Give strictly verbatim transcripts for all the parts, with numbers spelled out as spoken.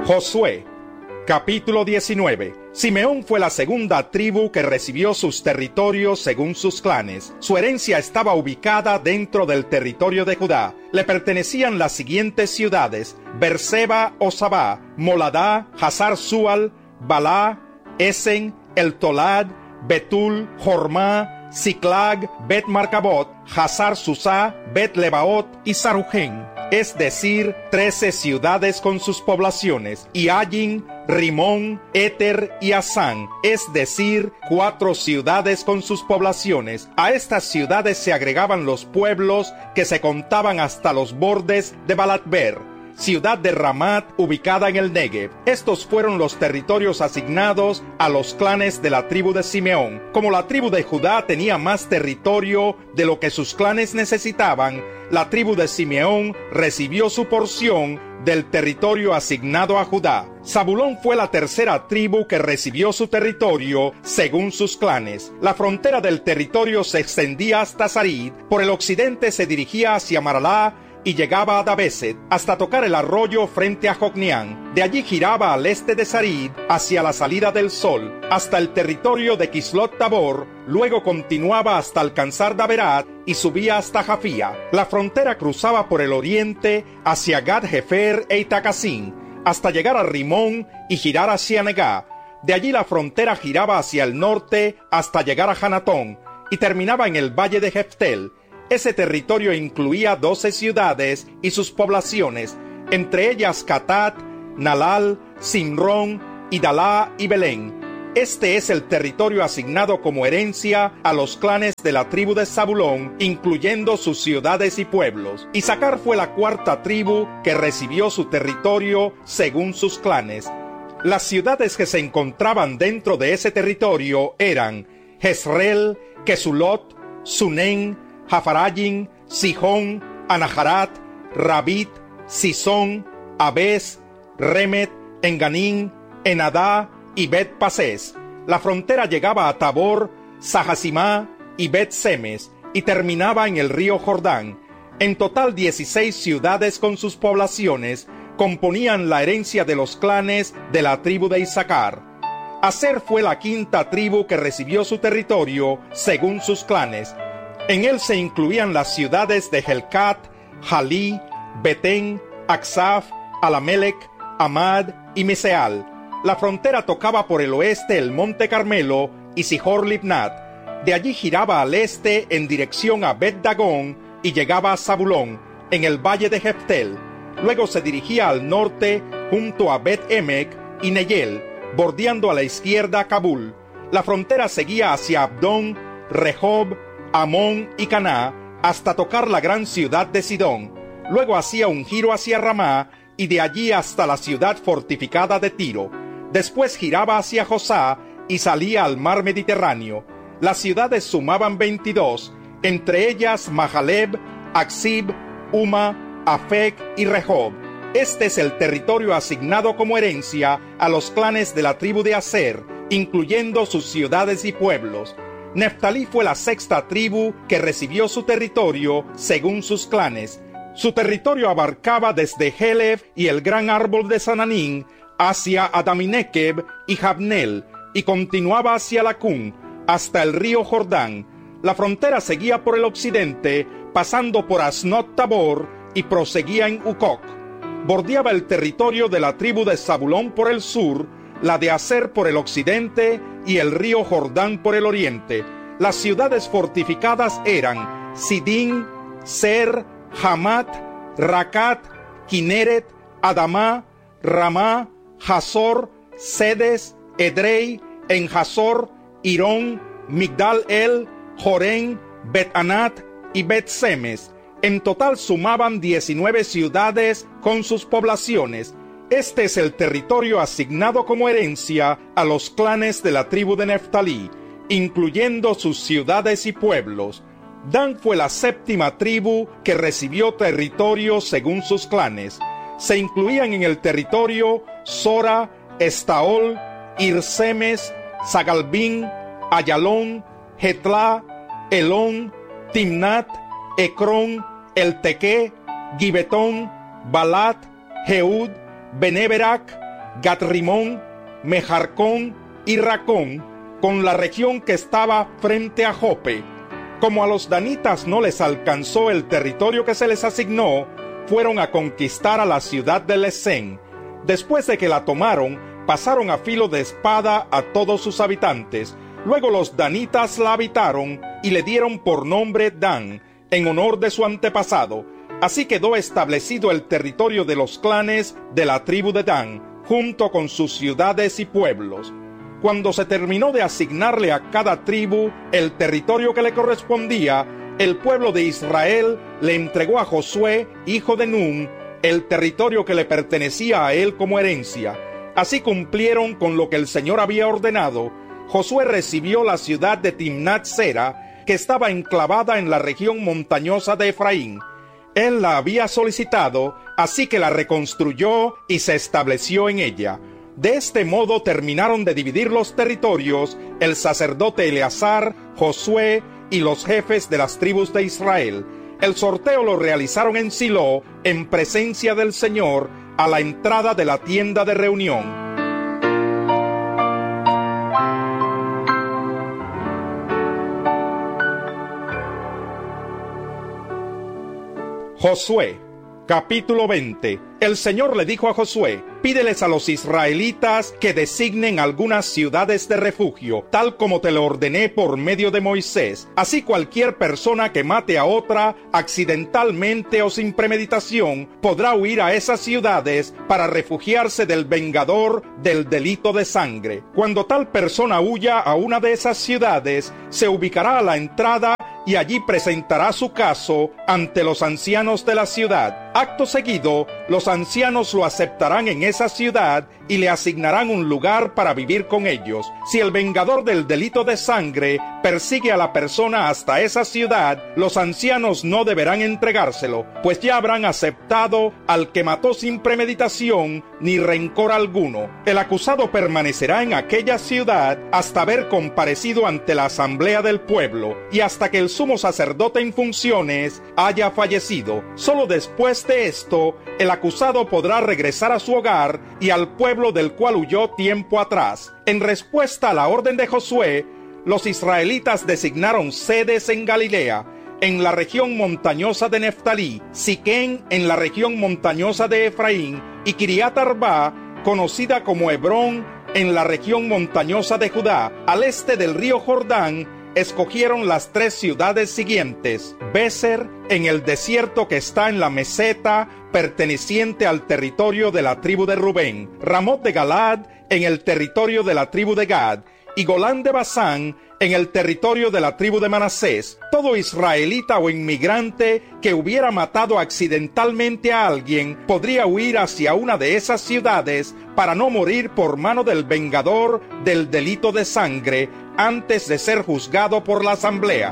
Josué, capítulo diecinueve. Simeón fue la segunda tribu que recibió sus territorios según sus clanes. Su herencia estaba ubicada dentro del territorio de Judá. Le pertenecían las siguientes ciudades: Berseba o Sabá, Moladá, Hazar Sual, Balá, Esen, El Tolad, Betul, Jormá, Siclag, Bet Marcabot, Hazar Susá, Bet Lebaot y Sarujen, es decir, trece ciudades con sus poblaciones, y Ayin, Rimón, Éter y Asán, es decir, cuatro ciudades con sus poblaciones. A estas ciudades se agregaban los pueblos que se contaban hasta los bordes de Balatber, ciudad de Ramat, ubicada en el Negev. Estos fueron los territorios asignados a los clanes de la tribu de Simeón. Como la tribu de Judá tenía más territorio de lo que sus clanes necesitaban, la tribu de Simeón recibió su porción del territorio asignado a Judá. Zabulón fue la tercera tribu que recibió su territorio según sus clanes. La frontera del territorio se extendía hasta Sarid, por el occidente se dirigía hacia Maralá y llegaba a Dabeset hasta tocar el arroyo frente a Jocneán. De allí giraba al este de Sarid hacia la salida del sol, hasta el territorio de Kislot Tabor, luego continuaba hasta alcanzar Daberat y subía hasta Jafía. La frontera cruzaba por el oriente hacia Gad-Hefer e Itacasín, hasta llegar a Rimón y girar hacia Negá. De allí la frontera giraba hacia el norte hasta llegar a Hanatón y terminaba en el valle de Jeftel. Ese territorio incluía doce ciudades y sus poblaciones, entre ellas Catat, Nalal, Simrón, Idalá y Belén. Este es el territorio asignado como herencia a los clanes de la tribu de Zabulón, incluyendo sus ciudades y pueblos. Isaacar fue la cuarta tribu que recibió su territorio según sus clanes. Las ciudades que se encontraban dentro de ese territorio eran Jezreel, Kesulot, Sunén, Jafarayim, Sijón, Anaharat, Rabit, Sison, Abes, Remet, Enganín, Enadá y Bet Pasés. La frontera llegaba a Tabor, Sahasimá y Bet Semes y terminaba en el río Jordán. En total, dieciséis ciudades con sus poblaciones componían la herencia de los clanes de la tribu de Isaacar. Aser fue la quinta tribu que recibió su territorio según sus clanes. En él se incluían las ciudades de Helcat, Jalí, Betén, Aksaf, Alamelec, Amad y Meseal. La frontera tocaba por el oeste el monte Carmelo y Sihor Libnat. De allí giraba al este en dirección a Bet Dagón y llegaba a Zabulón, en el valle de Jeftel. Luego se dirigía al norte junto a Bet Emek y Neyel, bordeando a la izquierda a Kabul. La frontera seguía hacia Abdón, Rehob, Amón y Caná, hasta tocar la gran ciudad de Sidón. Luego hacía un giro hacia Ramá y de allí hasta la ciudad fortificada de Tiro. Después giraba hacia Josá y salía al mar Mediterráneo. Las ciudades sumaban veintidós, entre ellas Mahaleb, Aksib, Uma, Afec y Rehob. Este es el territorio asignado como herencia a los clanes de la tribu de Aser, incluyendo sus ciudades y pueblos. Neftalí fue la sexta tribu que recibió su territorio según sus clanes. Su territorio abarcaba desde Helef y el gran árbol de Sananín hacia Adaminequeb y Jabnel, y continuaba hacia Lacún, hasta el río Jordán. La frontera seguía por el occidente, pasando por Asnot Tabor y proseguía en Ucoc. Bordeaba el territorio de la tribu de Zabulón por el sur, la de Aser por el occidente y el río Jordán por el oriente. Las ciudades fortificadas eran Sidín, Ser, Hamat, Racat, Kineret, Adamá, Ramá, Hazor, Sedes, Edrei, Enhazor, Irón, Migdal El, Jorén, Bet-Anat y Bet-Semes. En total sumaban diecinueve ciudades con sus poblaciones. Este es el territorio asignado como herencia a los clanes de la tribu de Neftalí, incluyendo sus ciudades y pueblos. Dan fue la séptima tribu que recibió territorio según sus clanes. Se incluían en el territorio Sora, Estaol, Irsemes, Sagalbín, Ayalón, Jetlá, Elón, Timnat, Ecrón, Eltequé, Gibetón, Balat, Jeud, Beneberac, Gat-Rimón, Mejarcón y Racón, con la región que estaba frente a Jope. Como a los danitas no les alcanzó el territorio que se les asignó, fueron a conquistar a la ciudad de Lesén. Después de que la tomaron, pasaron a filo de espada a todos sus habitantes. Luego los danitas la habitaron y le dieron por nombre Dan, en honor de su antepasado. Así quedó establecido el territorio de los clanes de la tribu de Dan, junto con sus ciudades y pueblos. Cuando se terminó de asignarle a cada tribu el territorio que le correspondía, el pueblo de Israel le entregó a Josué, hijo de Nun, el territorio que le pertenecía a él como herencia. Así cumplieron con lo que el Señor había ordenado. Josué recibió la ciudad de Timnat-Sera, que estaba enclavada en la región montañosa de Efraín. Él la había solicitado, así que la reconstruyó y se estableció en ella. De este modo terminaron de dividir los territorios el sacerdote Eleazar, Josué y los jefes de las tribus de Israel. El sorteo lo realizaron en Silo, en presencia del Señor, a la entrada de la tienda de reunión. Josué, capítulo veinte. El Señor le dijo a Josué: pídeles a los israelitas que designen algunas ciudades de refugio, tal como te lo ordené por medio de Moisés. Así cualquier persona que mate a otra accidentalmente o sin premeditación podrá huir a esas ciudades para refugiarse del vengador del delito de sangre. Cuando tal persona huya a una de esas ciudades, se ubicará a la entrada y allí presentará su caso ante los ancianos de la ciudad. Acto seguido, los ancianos lo aceptarán en esa ciudad y le asignarán un lugar para vivir con ellos. Si el vengador del delito de sangre persigue a la persona hasta esa ciudad, los ancianos no deberán entregárselo, pues ya habrán aceptado al que mató sin premeditación ni rencor alguno. El acusado permanecerá en aquella ciudad hasta haber comparecido ante la asamblea del pueblo y hasta que el sumo sacerdote en funciones haya fallecido. Solo después de esto, el acusado podrá regresar a su hogar y al pueblo del cual huyó tiempo atrás. En respuesta a la orden de Josué, los israelitas designaron sedes en Galilea, en la región montañosa de Neftalí, Siquén en la región montañosa de Efraín y Kiriat Arba, conocida como Hebrón, en la región montañosa de Judá. Al este del río Jordán escogieron las tres ciudades siguientes: Béser, en el desierto que está en la meseta perteneciente al territorio de la tribu de Rubén; Ramot de Galad, en el territorio de la tribu de Gad; y Golán de Basán, en el territorio de la tribu de Manasés. Todo israelita o inmigrante que hubiera matado accidentalmente a alguien podría huir hacia una de esas ciudades para no morir por mano del vengador del delito de sangre antes de ser juzgado por la asamblea.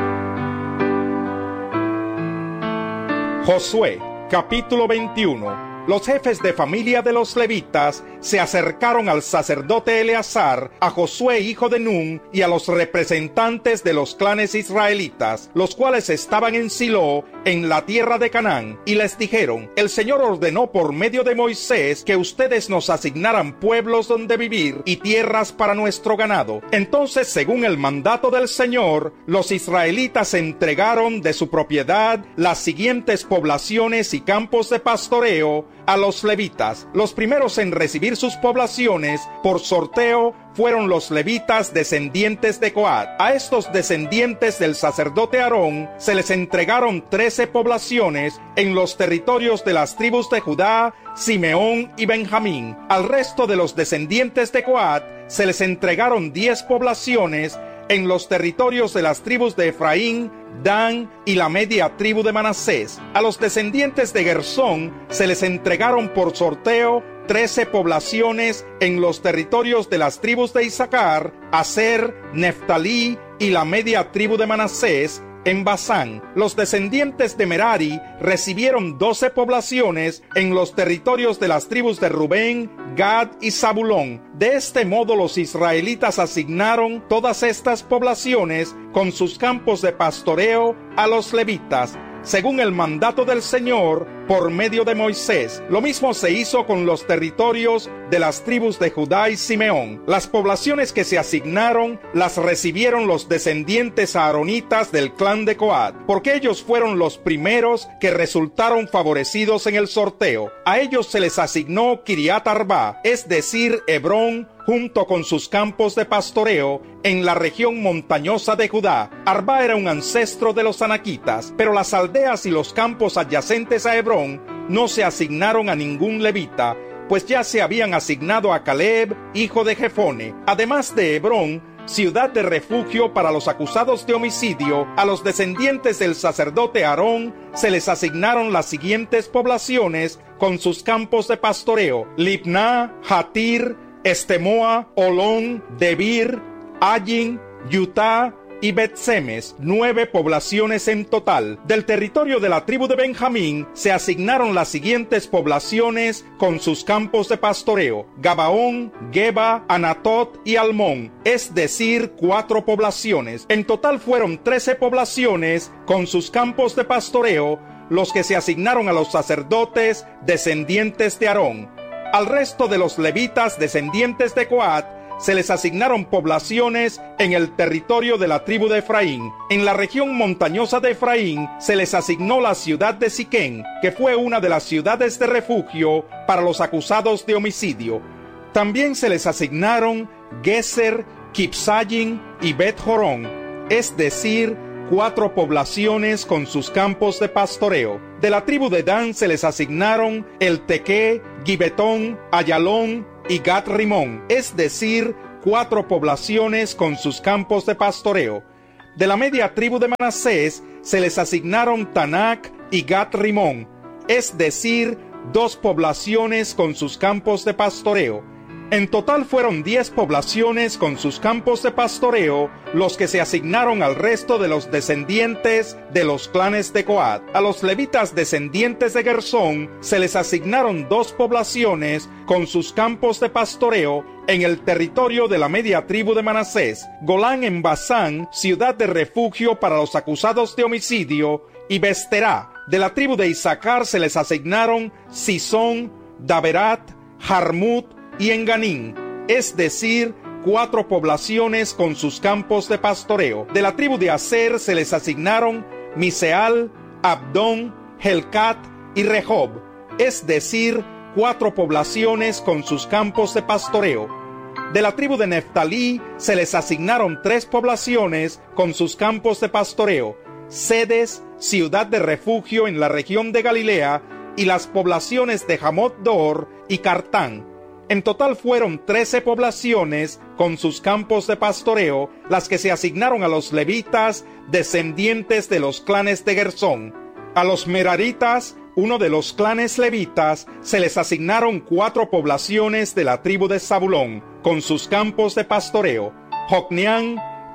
Josué, capítulo veintiuno. Los jefes de familia de los levitas se acercaron al sacerdote Eleazar, a Josué hijo de Nun y a los representantes de los clanes israelitas, los cuales estaban en Silo, en la tierra de Canaán, y les dijeron: el Señor ordenó por medio de Moisés que ustedes nos asignaran pueblos donde vivir y tierras para nuestro ganado. Entonces, según el mandato del Señor, los israelitas entregaron de su propiedad las siguientes poblaciones y campos de pastoreo a los levitas. Los primeros en recibir sus poblaciones por sorteo fueron los levitas descendientes de Coat. A estos descendientes del sacerdote Aarón se les entregaron trece poblaciones en los territorios de las tribus de Judá, Simeón y Benjamín. Al resto de los descendientes de Coat se les entregaron diez poblaciones en los territorios de las tribus de Efraín, Dan y la media tribu de Manasés. A los descendientes de Gersón se les entregaron por sorteo trece poblaciones en los territorios de las tribus de Isaacar, Aser, Neftalí y la media tribu de Manasés en Basán. Los descendientes de Merari recibieron doce poblaciones en los territorios de las tribus de Rubén, Gad y Zabulón. De este modo los israelitas asignaron todas estas poblaciones con sus campos de pastoreo a los levitas, según el mandato del Señor, por medio de Moisés. Lo mismo se hizo con los territorios de las tribus de Judá y Simeón. Las poblaciones que se asignaron las recibieron los descendientes aaronitas del clan de Coat, porque ellos fueron los primeros que resultaron favorecidos en el sorteo. A ellos se les asignó Kiriat Arba, es decir, Hebrón, junto con sus campos de pastoreo en la región montañosa de Judá. Arba era un ancestro de los anaquitas, pero las aldeas y los campos adyacentes a Hebrón no se asignaron a ningún levita, pues ya se habían asignado a Caleb, hijo de Jefone. Además de Hebrón, ciudad de refugio para los acusados de homicidio, a los descendientes del sacerdote Aarón se les asignaron las siguientes poblaciones con sus campos de pastoreo: Libná, Jatir, Estemoa, Olón, Debir, Ayin, Yutá y Bet-Semes, nueve poblaciones en total. Del territorio de la tribu de Benjamín se asignaron las siguientes poblaciones con sus campos de pastoreo: Gabaón, Geba, Anatot y Almón, es decir, cuatro poblaciones. En total fueron trece poblaciones con sus campos de pastoreo los que se asignaron a los sacerdotes descendientes de Aarón. Al resto de los levitas descendientes de Coat se les asignaron poblaciones en el territorio de la tribu de Efraín. En la región montañosa de Efraín se les asignó la ciudad de Siquén, que fue una de las ciudades de refugio para los acusados de homicidio. También se les asignaron Geser, Kipsayim y Bet-Jorón, es decir, cuatro poblaciones con sus campos de pastoreo. De la tribu de Dan se les asignaron el Tequé, Gibetón, Ayalón y Gat-Rimón, es decir, cuatro poblaciones con sus campos de pastoreo. De la media tribu de Manasés se les asignaron Tanac y Gat-Rimón, es decir, dos poblaciones con sus campos de pastoreo. En total fueron diez poblaciones con sus campos de pastoreo los que se asignaron al resto de los descendientes de los clanes de Coat. A los levitas descendientes de Gersón se les asignaron dos poblaciones con sus campos de pastoreo en el territorio de la media tribu de Manasés: Golán en Basán, ciudad de refugio para los acusados de homicidio, y Besterá. De la tribu de Isaacar se les asignaron Sison, Daberat, Jarmut y Enganín, es decir, cuatro poblaciones con sus campos de pastoreo. De la tribu de Aser se les asignaron Miseal, Abdón, Helcat y Rehob, es decir, cuatro poblaciones con sus campos de pastoreo. De la tribu de Neftalí se les asignaron tres poblaciones con sus campos de pastoreo: Sedes, ciudad de refugio en la región de Galilea, y las poblaciones de Jamot-Dor y Cartán. En total fueron trece poblaciones con sus campos de pastoreo las que se asignaron a los levitas descendientes de los clanes de Gersón. A los meraritas, uno de los clanes levitas, se les asignaron cuatro poblaciones de la tribu de Zabulón con sus campos de pastoreo: Jocneán,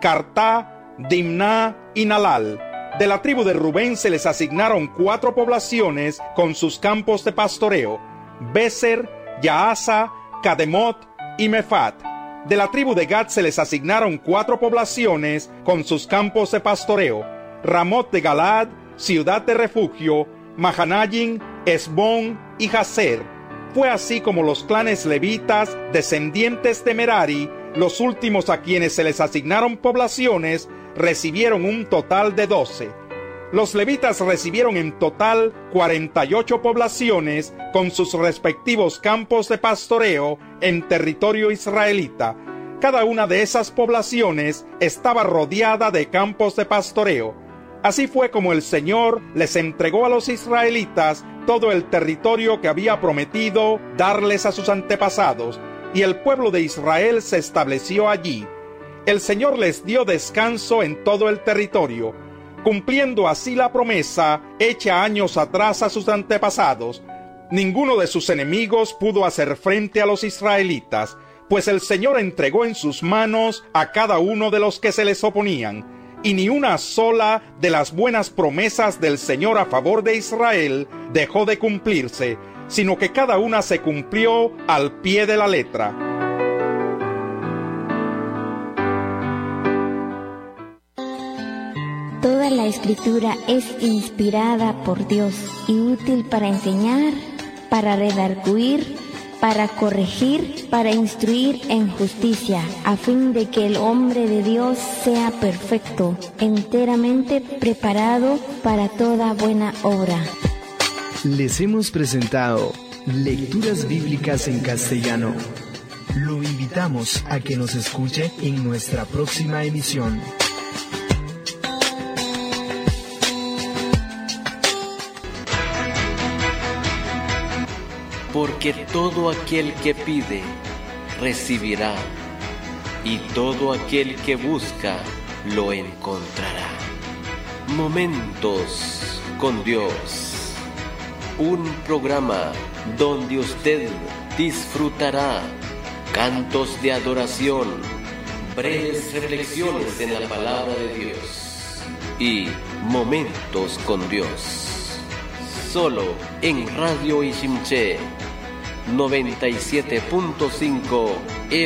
Cartá, Dimná y Nalal. De la tribu de Rubén se les asignaron cuatro poblaciones con sus campos de pastoreo: Beser, Yaasa, Cademot y Mefat. De la tribu de Gad se les asignaron cuatro poblaciones con sus campos de pastoreo: Ramot de Galad, ciudad de refugio, Mahanayin, Esbón y Jazer. Fue así como los clanes levitas, descendientes de Merari, los últimos a quienes se les asignaron poblaciones, recibieron un total de doce. Los levitas recibieron en total cuarenta y ocho poblaciones con sus respectivos campos de pastoreo en territorio israelita. Cada una de esas poblaciones estaba rodeada de campos de pastoreo. Así fue como el Señor les entregó a los israelitas todo el territorio que había prometido darles a sus antepasados, y el pueblo de Israel se estableció allí. El Señor les dio descanso en todo el territorio, cumpliendo así la promesa hecha años atrás a sus antepasados. Ninguno de sus enemigos pudo hacer frente a los israelitas, pues el Señor entregó en sus manos a cada uno de los que se les oponían, y ni una sola de las buenas promesas del Señor a favor de Israel dejó de cumplirse, sino que cada una se cumplió al pie de la letra. Toda la Escritura es inspirada por Dios y útil para enseñar, para redarguir, para corregir, para instruir en justicia, a fin de que el hombre de Dios sea perfecto, enteramente preparado para toda buena obra. Les hemos presentado Lecturas Bíblicas en Castellano. Lo invitamos a que nos escuche en nuestra próxima emisión. Porque todo aquel que pide, recibirá, y todo aquel que busca, lo encontrará. Momentos con Dios. Un programa donde usted disfrutará cantos de adoración, breves reflexiones en la palabra de Dios y momentos con Dios. Solo en Radio Ishimché noventa y siete punto cinco